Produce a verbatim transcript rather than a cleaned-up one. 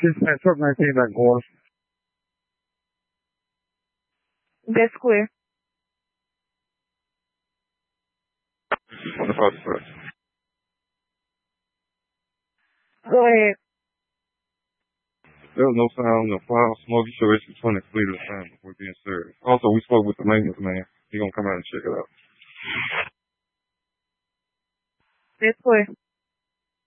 Dispatch, what can I say about Gore? That's clear. On the phone, sir. Go ahead. There was no sound, no cloud, smoke. You should issue twenty completed assignment before being served. Also, we spoke with the maintenance man. He's gonna come out and check it out. That's clear.